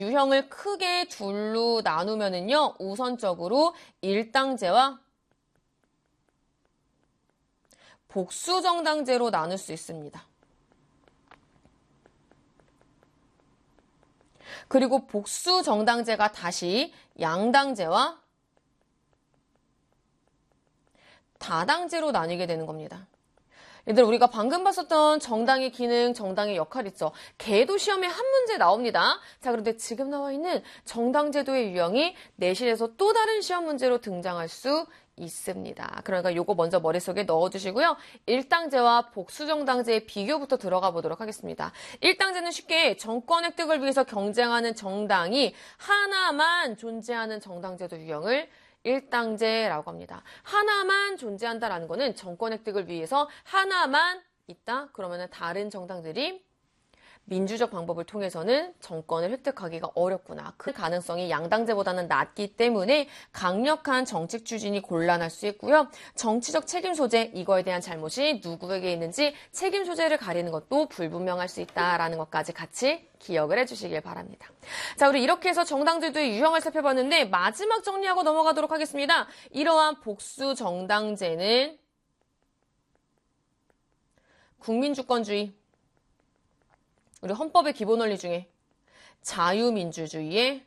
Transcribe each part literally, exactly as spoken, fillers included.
유형을 크게 둘로 나누면은요, 우선적으로 일당제와 복수정당제로 나눌 수 있습니다. 그리고 복수정당제가 다시 양당제와 다당제로 나뉘게 되는 겁니다. 얘들 우리가 방금 봤었던 정당의 기능, 정당의 역할 있죠. 걔도 시험에 한 문제 나옵니다. 자, 그런데 지금 나와 있는 정당제도의 유형이 내신에서 또 다른 시험 문제로 등장할 수 있습니다. 그러니까 요거 먼저 머릿속에 넣어주시고요. 일당제와 복수정당제의 비교부터 들어가 보도록 하겠습니다. 일당제는 쉽게 정권 획득을 위해서 경쟁하는 정당이 하나만 존재하는 정당제도 유형을 일당제라고 합니다. 하나만 존재한다라는 거는 정권 획득을 위해서 하나만 있다? 그러면 다른 정당들이 민주적 방법을 통해서는 정권을 획득하기가 어렵구나. 그 가능성이 양당제보다는 낮기 때문에 강력한 정책 추진이 곤란할 수 있고요. 정치적 책임 소재, 이거에 대한 잘못이 누구에게 있는지 책임 소재를 가리는 것도 불분명할 수 있다라는 것까지 같이 기억을 해주시길 바랍니다. 자, 우리 이렇게 해서 정당제도의 유형을 살펴봤는데 마지막 정리하고 넘어가도록 하겠습니다. 이러한 복수 정당제는 국민주권주의, 우리 헌법의 기본 원리 중에 자유민주주의의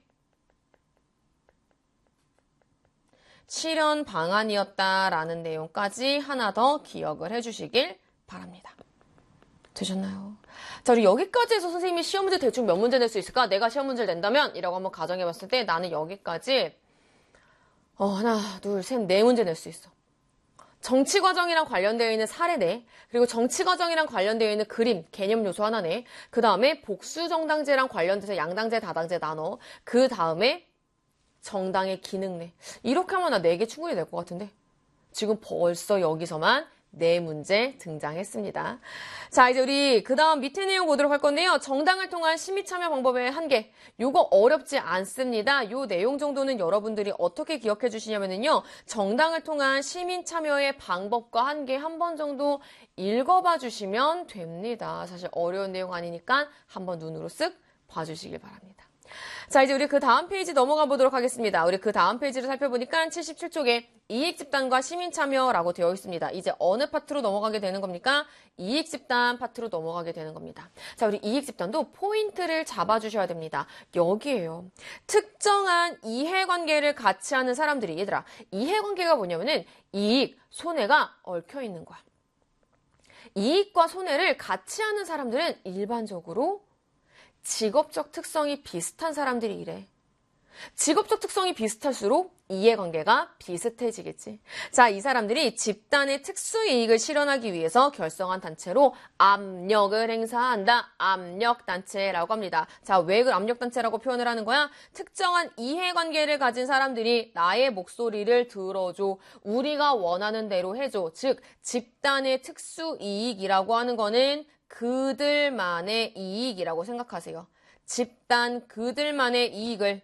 실현 방안이었다라는 내용까지 하나 더 기억을 해주시길 바랍니다. 되셨나요? 자, 우리 여기까지 해서 선생님이 시험 문제 대충 몇 문제 낼 수 있을까? 내가 시험 문제를 낸다면? 이라고 한번 가정해봤을 때 나는 여기까지 어, 하나, 둘, 셋, 네 문제 낼 수 있어. 정치 과정이랑 관련되어 있는 사례네, 그리고 정치 과정이랑 관련되어 있는 그림, 개념 요소 하나네, 그 다음에 복수정당제랑 관련돼서 양당제, 다당제 나눠, 그 다음에 정당의 기능네. 이렇게 하면 나 네 개 충분히 될 것 같은데 지금 벌써 여기서만 네 문제 등장했습니다. 자, 이제 우리 그 다음 밑에 내용 보도록 할 건데요. 정당을 통한 시민 참여 방법의 한계. 요거 어렵지 않습니다. 요 내용 정도는 여러분들이 어떻게 기억해 주시냐면요. 정당을 통한 시민 참여의 방법과 한계 한 번 정도 읽어봐 주시면 됩니다. 사실 어려운 내용 아니니까 한번 눈으로 쓱 봐주시길 바랍니다. 자, 이제 우리 그 다음 페이지 넘어가 보도록 하겠습니다. 우리 그 다음 페이지를 살펴보니까 칠십칠 쪽에 이익집단과 시민참여라고 되어 있습니다. 이제 어느 파트로 넘어가게 되는 겁니까? 이익집단 파트로 넘어가게 되는 겁니다. 자, 우리 이익집단도 포인트를 잡아주셔야 됩니다. 여기에요. 특정한 이해관계를 같이 하는 사람들이, 얘들아, 이해관계가 뭐냐면은 이익, 손해가 얽혀있는 거야. 이익과 손해를 같이 하는 사람들은 일반적으로 직업적 특성이 비슷한 사람들이 이래. 직업적 특성이 비슷할수록 이해관계가 비슷해지겠지. 자, 이 사람들이 집단의 특수이익을 실현하기 위해서 결성한 단체로 압력을 행사한다. 압력단체라고 합니다. 자, 왜 그 압력단체라고 표현을 하는 거야? 특정한 이해관계를 가진 사람들이 나의 목소리를 들어줘. 우리가 원하는 대로 해줘. 즉, 집단의 특수이익이라고 하는 거는 그들만의 이익이라고 생각하세요. 집단 그들만의 이익을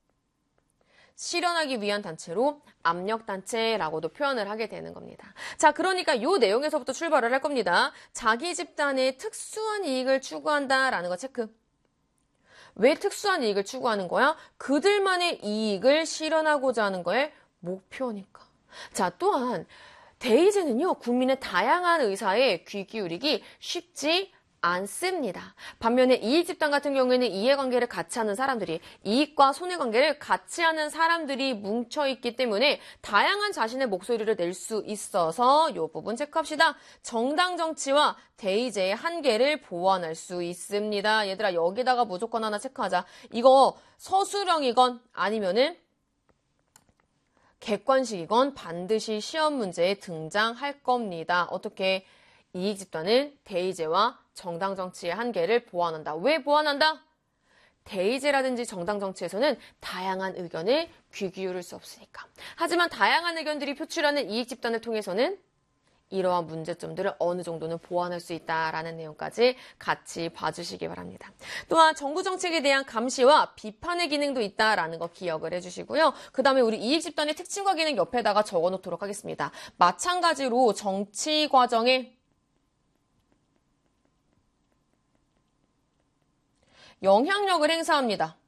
실현하기 위한 단체로 압력단체라고도 표현을 하게 되는 겁니다. 자, 그러니까 이 내용에서부터 출발을 할 겁니다. 자기 집단의 특수한 이익을 추구한다라는 거 체크. 왜 특수한 이익을 추구하는 거야? 그들만의 이익을 실현하고자 하는 거의 목표니까. 자, 또한 대의제는요, 국민의 다양한 의사에 귀 기울이기 쉽지 않습니다. 반면에 이익집단 같은 경우에는 이해관계를 같이 하는 사람들이, 이익과 손해관계를 같이 하는 사람들이 뭉쳐있기 때문에 다양한 자신의 목소리를 낼 수 있어서 이 부분 체크합시다. 정당 정치와 대의제의 한계를 보완할 수 있습니다. 얘들아, 여기다가 무조건 하나 체크하자. 이거 서술형이건 아니면은 객관식이건 반드시 시험 문제에 등장할 겁니다. 어떻게? 이익집단은 대의제와 정당정치의 한계를 보완한다. 왜 보완한다? 대의제라든지 정당정치에서는 다양한 의견에 귀 기울일 수 없으니까. 하지만 다양한 의견들이 표출하는 이익집단을 통해서는 이러한 문제점들을 어느 정도는 보완할 수 있다라는 내용까지 같이 봐주시기 바랍니다. 또한 정부 정책에 대한 감시와 비판의 기능도 있다라는 거 기억을 해주시고요. 그 다음에 우리 이익집단의 특징과 기능 옆에다가 적어놓도록 하겠습니다. 마찬가지로 정치 과정에 영향력을 행사합니다.